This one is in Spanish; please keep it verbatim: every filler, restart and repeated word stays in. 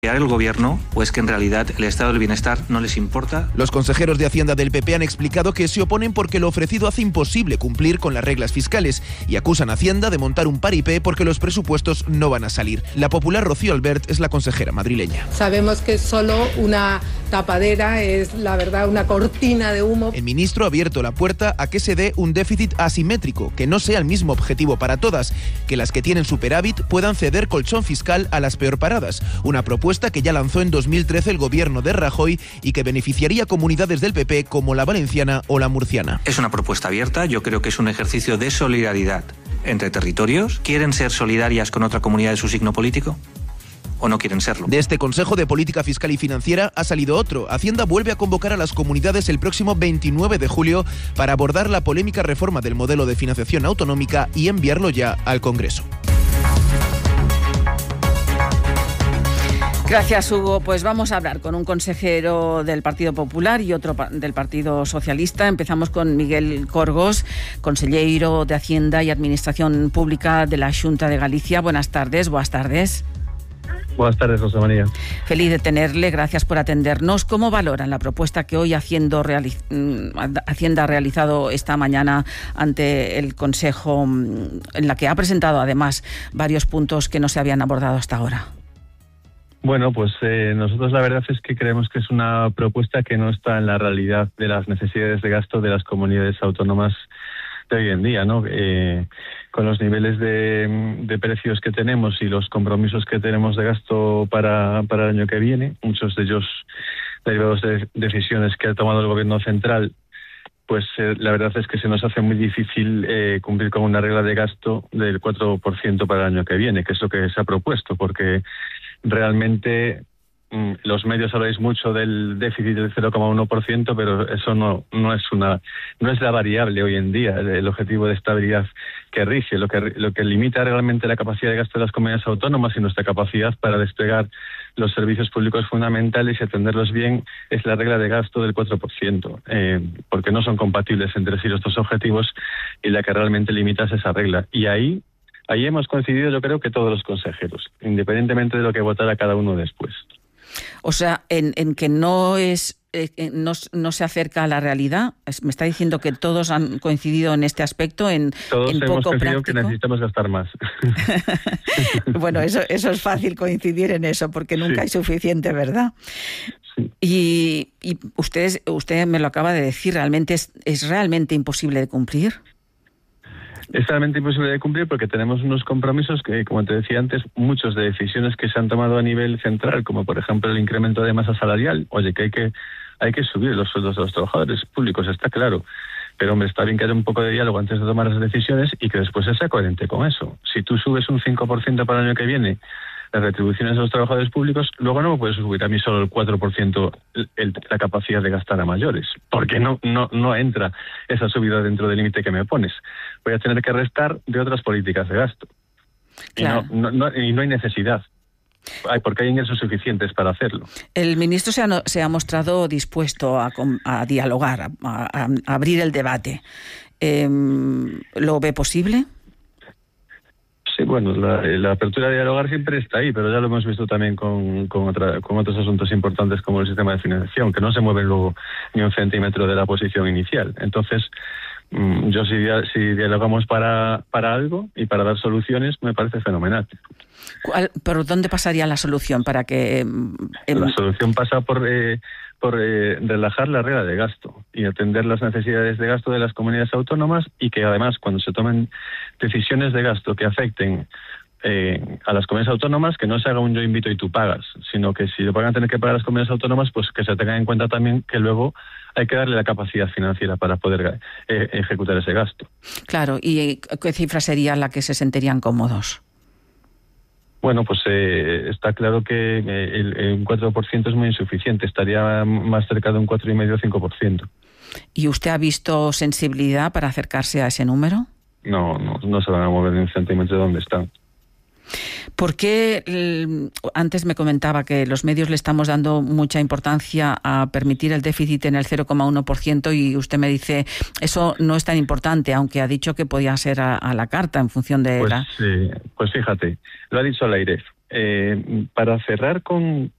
el gobierno, o es que en realidad el estado del bienestar no les importa. Los consejeros de Hacienda del P P han explicado que se oponen porque lo ofrecido hace imposible cumplir con las reglas fiscales y acusan a Hacienda de montar un paripé porque los presupuestos no van a salir. La popular Rocío Albert es la consejera madrileña. Sabemos que es solo una tapadera, es la verdad una cortina de humo. El ministro ha abierto la puerta a que se dé un déficit asimétrico, que no sea el mismo objetivo para todas, que las que tienen superávit puedan ceder colchón fiscal a las peor paradas. Una propuesta que ya lanzó en dos mil trece el gobierno de Rajoy y que beneficiaría a comunidades del P P como la valenciana o la murciana. Es una propuesta abierta, yo creo que es un ejercicio de solidaridad entre territorios. ¿Quieren ser solidarias con otra comunidad de su signo político? ¿O no quieren serlo? De este Consejo de Política Fiscal y Financiera ha salido otro. Hacienda vuelve a convocar a las comunidades el próximo veintinueve de julio para abordar la polémica reforma del modelo de financiación autonómica y enviarlo ya al Congreso. Gracias, Hugo. Pues vamos a hablar con un consejero del Partido Popular y otro del Partido Socialista. Empezamos con Miguel Corgos, consellero de Hacienda y Administración Pública de la Xunta de Galicia. Buenas tardes, buenas tardes. Buenas tardes, Rosa María. Feliz de tenerle, gracias por atendernos. ¿Cómo valoran la propuesta que hoy Hacienda, realiz... Hacienda ha realizado esta mañana ante el Consejo, en la que ha presentado además varios puntos que no se habían abordado hasta ahora? Bueno, pues eh, nosotros la verdad es que creemos que es una propuesta que no está en la realidad de las necesidades de gasto de las comunidades autónomas de hoy en día, ¿no? Eh, con los niveles de, de precios que tenemos y los compromisos que tenemos de gasto para, para el año que viene, muchos de ellos derivados de decisiones que ha tomado el Gobierno central, pues eh, la verdad es que se nos hace muy difícil eh, cumplir con una regla de gasto del cuatro por ciento para el año que viene, que es lo que se ha propuesto, porque realmente mmm, los medios habláis mucho del déficit del cero coma uno por ciento, pero eso no no es una no es la variable hoy en día, el, el objetivo de estabilidad que rige. Lo que lo que limita realmente la capacidad de gasto de las comunidades autónomas y nuestra capacidad para desplegar los servicios públicos fundamentales y atenderlos bien es la regla de gasto del cuatro por ciento, eh, porque no son compatibles entre sí los dos objetivos y la que realmente limita es esa regla. Y ahí Ahí hemos coincidido, yo creo, que todos los consejeros, independientemente de lo que votara cada uno después. O sea, en, en que no es eh, no, no se acerca a la realidad. Me está diciendo que todos han coincidido en este aspecto, en, todos en poco hemos coincidido práctico. Que necesitamos gastar más. Bueno, eso, eso es fácil coincidir en eso, porque nunca sí. hay suficiente, ¿verdad? Sí. Y, y ustedes, usted me lo acaba de decir, realmente es, es realmente imposible de cumplir. Es realmente imposible de cumplir porque tenemos unos compromisos que, como te decía antes, muchos de decisiones que se han tomado a nivel central, como por ejemplo el incremento de masa salarial. Oye, que hay que hay que subir los sueldos de los trabajadores públicos, está claro. Pero hombre, está bien que haya un poco de diálogo antes de tomar las decisiones y que después se sea coherente con eso. Si tú subes un cinco por ciento para el año que viene las retribuciones de los trabajadores públicos, luego no me puedes subir a mí solo el cuatro por ciento el, el, la capacidad de gastar a mayores, porque no no no entra esa subida dentro del límite que me pones. Voy a tener que restar de otras políticas de gasto. Claro. Y, no, no, no, y no hay necesidad, hay, porque hay ingresos suficientes para hacerlo. El ministro se ha, se ha mostrado dispuesto a, a dialogar, a, a, a abrir el debate. Eh, ¿Lo ve posible? Sí, bueno, la, la apertura de dialogar siempre está ahí, pero ya lo hemos visto también con, con, otra, con otros asuntos importantes como el sistema de financiación, que no se mueve luego ni un centímetro de la posición inicial. Entonces, mmm, yo si, si dialogamos para, para algo y para dar soluciones, me parece fenomenal. ¿Cuál, ¿Por dónde pasaría la solución para que...? Eh, la solución pasa por... Eh, por eh, relajar la regla de gasto y atender las necesidades de gasto de las comunidades autónomas y que además cuando se tomen decisiones de gasto que afecten eh, a las comunidades autónomas, que no se haga un yo invito y tú pagas, sino que si lo van a tener que pagar las comunidades autónomas, pues que se tenga en cuenta también que luego hay que darle la capacidad financiera para poder eh, ejecutar ese gasto. Claro, ¿y qué cifra sería la que se sentirían cómodos? Bueno, pues eh, está claro que eh, el, el un cuatro por ciento es muy insuficiente, estaría más cerca de un cuatro coma cinco a cinco por ciento. ¿Y usted ha visto sensibilidad para acercarse a ese número? No, no, no se van a mover ni un centímetro de donde están. ¿Por qué antes me comentaba que los medios le estamos dando mucha importancia a permitir el déficit en el cero coma uno por ciento y usted me dice eso no es tan importante, aunque ha dicho que podía ser a, a la carta en función de pues, la... Eh, pues fíjate, lo ha dicho la AIREF. Eh, para cerrar con,